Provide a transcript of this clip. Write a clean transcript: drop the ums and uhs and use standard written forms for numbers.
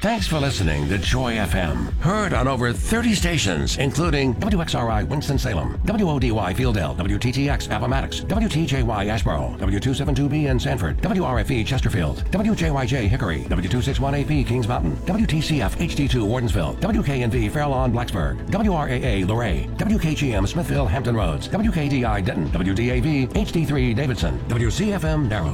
Thanks for listening to Joy FM. Heard on over 30 stations, including WXRI Winston-Salem, WODY Fieldale, WTTX Appomattox, WTJY Asheboro, W272B in Sanford, WRFE Chesterfield, WJYJ Hickory, W261AP Kings Mountain, WTCF HD2 Wardensville, WKNV Fair Lawn Blacksburg, WRAA Luray, WKGM Smithville Hampton Roads, WKDI Denton, WDAV HD3 Davidson, WCFM Narrows.